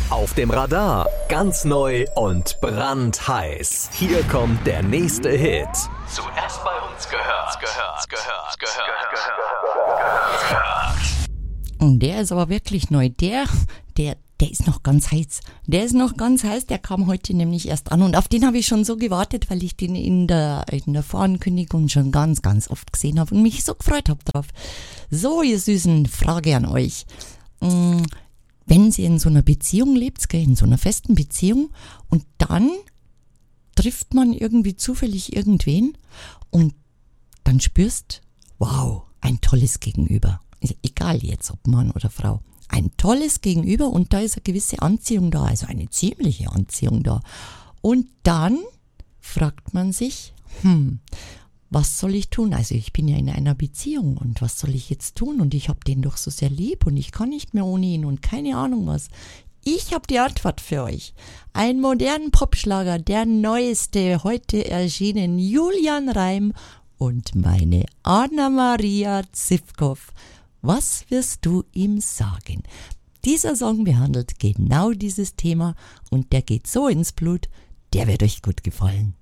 Auf dem Radar, ganz neu und brandheiß. Hier kommt der nächste Hit. Zuerst bei uns gehört. Und der ist aber wirklich neu. Der ist noch ganz heiß. Der ist noch ganz heiß, der kam heute nämlich erst an. Und auf den habe ich schon so gewartet, weil ich den in der Vorankündigung schon ganz, ganz oft gesehen habe und mich so gefreut habe drauf. So, ihr Süßen, Frage an euch. Wenn ihr in so einer Beziehung lebt, in so einer festen Beziehung, und dann trifft man irgendwie zufällig irgendwen und dann spürst, wow, ein tolles Gegenüber. Egal jetzt, ob Mann oder Frau. Ein tolles Gegenüber und da ist eine gewisse Anziehung da, also eine ziemliche Anziehung da. Und dann fragt man sich, was soll ich tun? Also ich bin ja in einer Beziehung und was soll ich jetzt tun? Und ich habe den doch so sehr lieb und ich kann nicht mehr ohne ihn und keine Ahnung was. Ich habe die Antwort für euch. Ein modernen Popschlager, der neueste, heute erschienen, Julian Reim und meine Anna-Maria Zivkov. Was wirst du ihm sagen? Dieser Song behandelt genau dieses Thema und der geht so ins Blut, der wird euch gut gefallen.